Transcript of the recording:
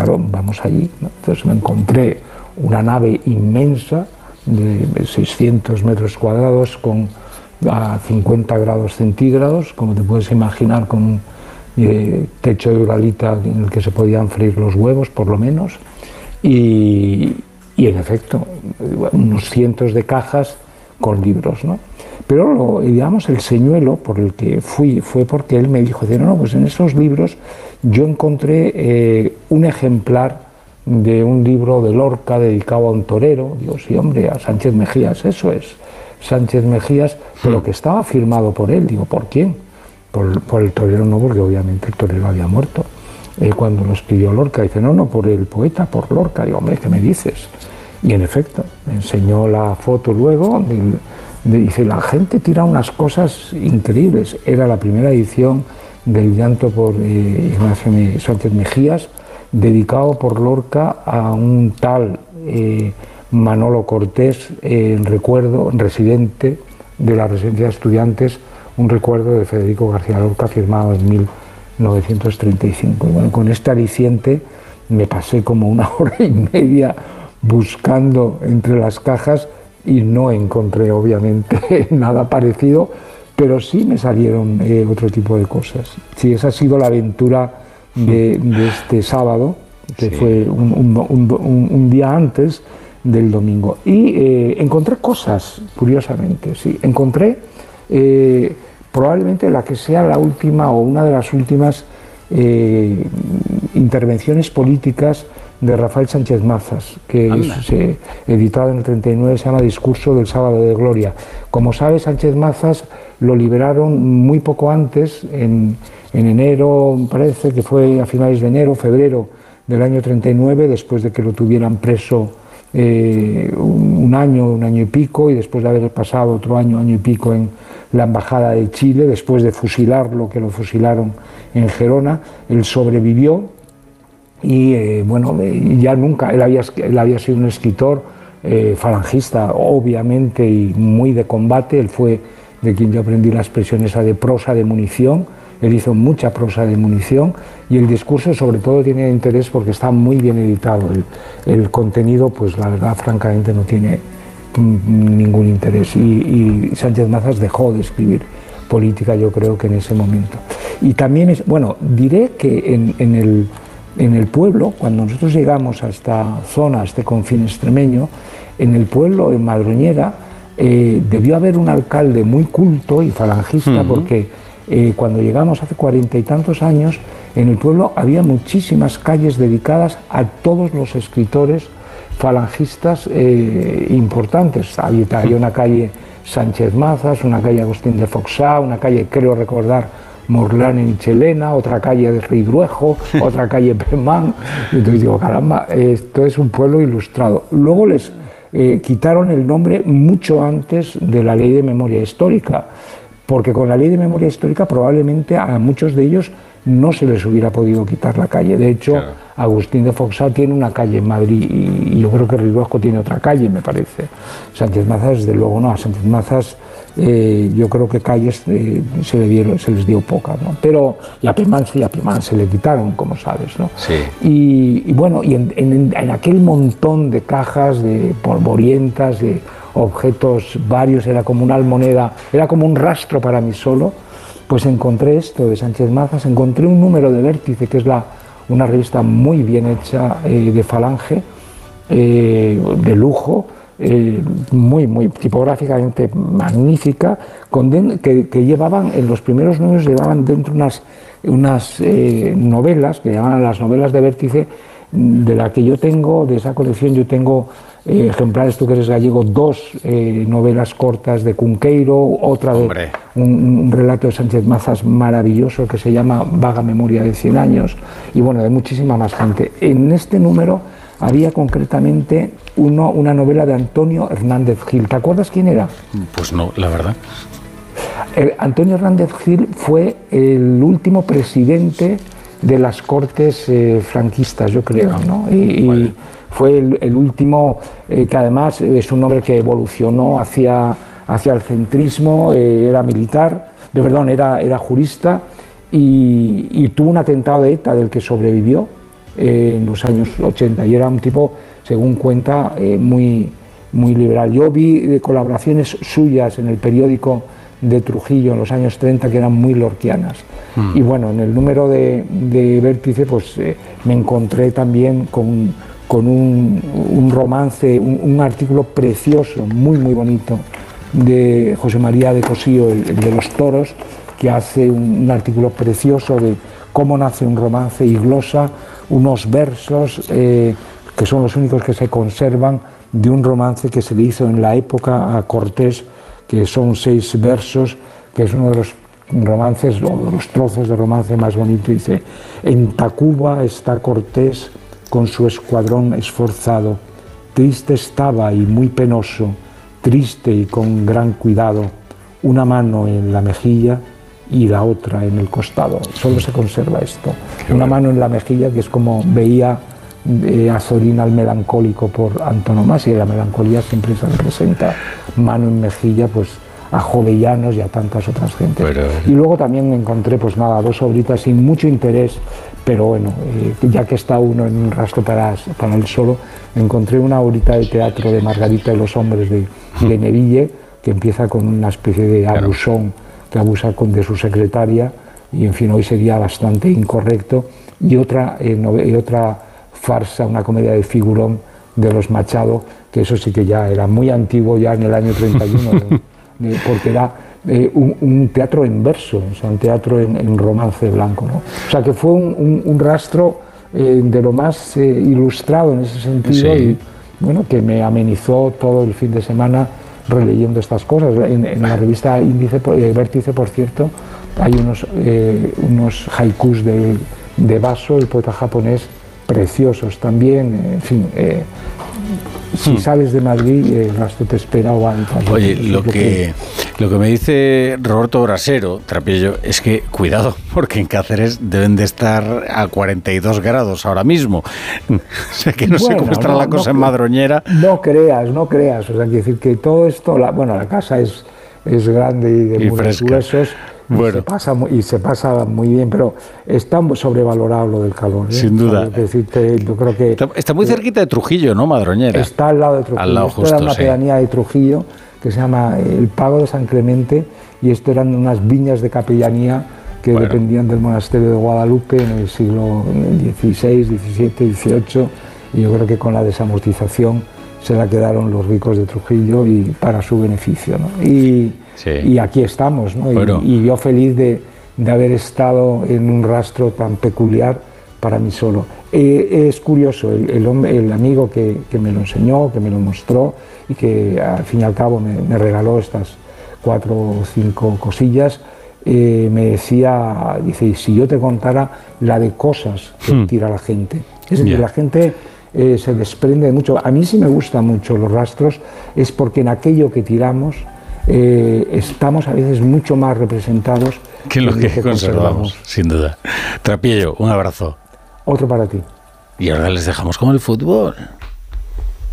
claro, vamos allí, ¿no? Entonces me encontré una nave inmensa de 600 metros cuadrados a 50 grados centígrados, como te puedes imaginar, con un techo de uralita en el que se podían freír los huevos, por lo menos, y en efecto, unos cientos de cajas con libros, ¿no? Pero, digamos, el señuelo por el que fui fue porque él me dijo, no, pues en esos libros yo encontré un ejemplar de un libro de Lorca dedicado a un torero. Digo, sí, hombre, a Sánchez Mejías, eso es, Sánchez Mejías, pero que estaba firmado por él. Digo, ¿por quién? Por el torero no, porque obviamente el torero había muerto cuando lo escribió Lorca. Dice, no, por el poeta, por Lorca. Digo, hombre, ¿qué me dices? Y en efecto, me enseñó la foto luego, dice, la gente tira unas cosas increíbles. Era la primera edición del Llanto por Ignacio Sánchez Mejías, dedicado por Lorca a un tal Manolo Cortés, residente de la residencia de estudiantes, un recuerdo de Federico García Lorca firmado en 1935. Y bueno, con este aliciente me pasé como 1 hora y media buscando entre las cajas y no encontré obviamente nada parecido, pero sí me salieron otro tipo de cosas. Sí, esa ha sido la aventura de este sábado, que fue un día antes del domingo. Y encontré cosas, curiosamente, sí. Encontré probablemente la que sea la última o una de las últimas intervenciones políticas de Rafael Sánchez Mazas, que es editado en el 39, se llama Discurso del Sábado de Gloria. Como sabes, Sánchez Mazas lo liberaron muy poco antes, en enero, parece que fue a finales de enero, febrero del año 39, después de que lo tuvieran preso un año y pico, y después de haber pasado otro año y pico en la Embajada de Chile, después de fusilarlo, que lo fusilaron en Gerona. Él sobrevivió. Y bueno, ya nunca, él había sido un escritor falangista, obviamente, y muy de combate. Él fue de quien yo aprendí la expresión esa de prosa de munición. Él hizo mucha prosa de munición, y el discurso sobre todo tiene interés porque está muy bien editado. El contenido, pues la verdad, francamente, no tiene ningún interés, y Sánchez Mazas dejó de escribir política, yo creo que en ese momento. Y también diré que en el pueblo, cuando nosotros llegamos a esta zona, a este confín extremeño, en el pueblo, en Madroñera, debió haber un alcalde muy culto y falangista, porque cuando llegamos hace 40 y tantos años, en el pueblo había muchísimas calles dedicadas a todos los escritores falangistas importantes. Había una calle Sánchez Mazas, una calle Agustín de Foxá, una calle, creo recordar, Morlán en Chelena, otra calle de Ridruejo, otra calle Pemán. Entonces digo, caramba, esto es un pueblo ilustrado. Luego les quitaron el nombre mucho antes de la Ley de Memoria Histórica, porque con la Ley de Memoria Histórica probablemente a muchos de ellos no se les hubiera podido quitar la calle. De hecho, claro, Agustín de Foxá tiene una calle en Madrid, y yo creo que Ridruejo tiene otra calle, me parece. Sánchez Mazas, desde luego, no. A Sánchez Mazas yo creo que calles se les dio pocas, ¿no? Pero y a Pemán se le quitaron, como sabes, ¿no? Sí. Y bueno, y en aquel montón de cajas, de polvorientas, de objetos varios, era como una almoneda, era como un rastro para mí solo. Pues encontré esto de Sánchez Mazas, encontré un número de Vértice, que es una revista muy bien hecha, de Falange, de lujo, muy tipográficamente magnífica, que llevaban, en los primeros números llevaban dentro unas novelas, que llamaban las novelas de Vértice, de la que yo tengo, de esa colección yo tengo ejemplares, tú que eres gallego, 2 novelas cortas de Cunqueiro, otra de un relato de Sánchez Mazas maravilloso que se llama Vaga Memoria de 100 años, y bueno, de muchísima más gente. En este número había concretamente una novela de Antonio Hernández Gil. ¿Te acuerdas quién era? Pues no, la verdad. Antonio Hernández Gil fue el último presidente de las Cortes franquistas, yo creo, ¿no? Y fue el último, que además es un hombre que evolucionó hacia el centrismo, era militar, era jurista, y tuvo un atentado de ETA del que sobrevivió. en los años 80, y era un tipo, según cuenta, muy liberal. Yo vi colaboraciones suyas en el periódico de Trujillo en los años 30 que eran muy lorquianas. Y bueno, en el número de Vértice pues me encontré también con un romance, un artículo precioso, muy bonito, de José María de Cosío, el de los toros, que hace un artículo precioso de cómo nace un romance y glosa unos versos que son los únicos que se conservan de un romance que se le hizo en la época a Cortés, que son 6 versos, que es uno de los romances, o de los trozos de romance más bonito. Dice: en Tacuba está Cortés con su escuadrón esforzado, triste estaba y muy penoso, triste y con gran cuidado, una mano en la mejilla y la otra en el costado. Solo se conserva esto, una mano en la mejilla, que es como veía a Zorín al melancólico por antonomasia, y la melancolía siempre se representa mano en mejilla, pues a Jovellanos y a tantas otras gentes. Y luego también encontré, pues nada, 2 obritas sin mucho interés, pero bueno, ya que está uno en un rastro para él solo, encontré una obrita de teatro de Margarita y los hombres de Neville, que empieza con una especie de abusón que abusa de su secretaria, y en fin, hoy sería bastante incorrecto, y otra farsa, una comedia de figurón de los Machado, que eso sí que ya era muy antiguo, ya en el año 31, porque era un teatro en verso, o sea, un teatro en romance blanco, ¿no? O sea, que fue un rastro de lo más ilustrado en ese sentido, y bueno, que me amenizó todo el fin de semana releyendo estas cosas. En la revista Vértice, por cierto, hay unos haikus de Baso, el poeta japonés, preciosos también. En fin, si sales de Madrid, el rastro te espera. Oye, lo que me dice Roberto Brasero, Trapillo, es que cuidado, porque en Cáceres deben de estar a 42 grados ahora mismo. O sea, que no sé cómo estará la cosa en Madroñera. No creas. O sea, quiero decir que todo esto, la casa es grande y de muros gruesos. Bueno. Se pasa muy bien, pero está sobrevalorado lo del calor, ¿eh? Sin duda. Yo creo que está muy cerquita de Trujillo, ¿no, Madroñera? Está al lado de Trujillo. Al lado justo, era una pedanía de Trujillo que se llama el Pago de San Clemente, y esto eran unas viñas de capellanía que dependían del monasterio de Guadalupe en el siglo XVI, XVII, XVIII, y yo creo que con la desamortización se la quedaron los ricos de Trujillo y para su beneficio, ¿no? Y aquí estamos, ¿no? Y yo feliz de haber estado en un rastro tan peculiar para mí solo. Es curioso, el amigo que me lo enseñó, que me lo mostró, y que al fin y al cabo me regaló estas 4 o 5 cosillas, me decía, dice: y si yo te contara la de cosas que tira la gente. Es decir, la gente se desprende mucho. A mí sí me gustan mucho los rastros, es porque en aquello que tiramos estamos a veces mucho más representados que lo que conservamos, sin duda. Trapillo, un abrazo. Otro para ti. Y ahora les dejamos con el fútbol.